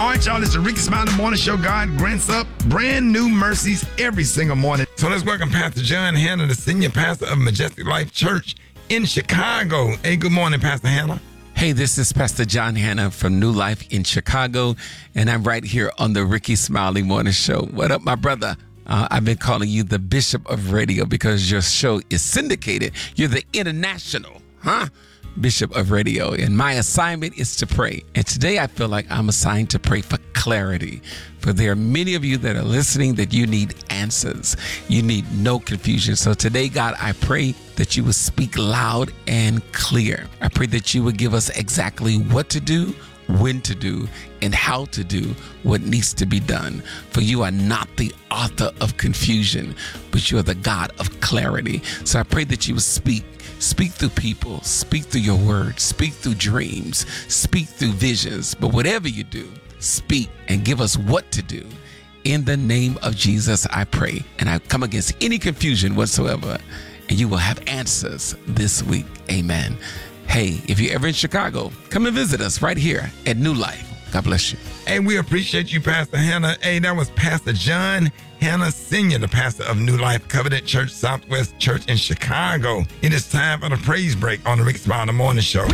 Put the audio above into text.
All right, y'all, it's the Ricky Smiley Morning Show. God grants up brand new mercies every single morning. So let's welcome Pastor John Hanna, the senior pastor of Majestic Life Church in Chicago. Hey, good morning, Pastor Hanna. Hey, this is Pastor John Hanna from New Life in Chicago, and I'm right here on the Ricky Smiley Morning Show. What up, my brother? I've been calling you the Bishop of Radio because your show is syndicated. You're the international, Bishop of Radio, and my assignment is to pray. And today I feel like I'm assigned to pray for clarity. For there are many of you that are listening that you need answers. You need no confusion. So today, God, I pray that you would speak loud and clear. I pray that you would give us exactly what to do, when to do, and how to do what needs to be done. For you are not the author of confusion, but you are the God of clarity. So I pray that you would speak through people, speak through your word, speak through dreams, speak through visions. But whatever you do, speak and give us what to do. In the name of Jesus, I pray. And I come against any confusion whatsoever, and you will have answers this week. Amen. Hey, if you're ever in Chicago, come and visit us right here at New Life. God bless you. Hey, we appreciate you, Pastor Hanna. Hey, that was Pastor John Hanna Sr., the pastor of New Life Covenant Church, Southwest Church in Chicago. It is time for the praise break on the Rick Smiley Morning Show.